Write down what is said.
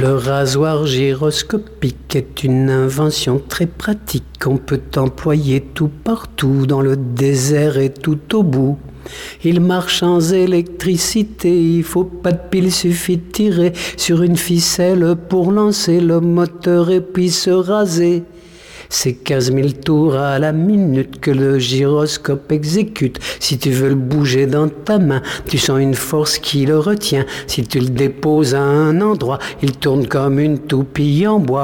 Le rasoir gyroscopique est une invention très pratique qu'on peut employer tout partout dans le désert et tout au bout. Il marche en électricité, il faut pas de pile, suffit de tirer sur une ficelle pour lancer le moteur et puis se raser. C'est 15 000 tours à la minute que le gyroscope exécute. Si tu veux le bouger dans ta main, tu sens une force qui le retient. Si tu le déposes à un endroit, il tourne comme une toupie en bois.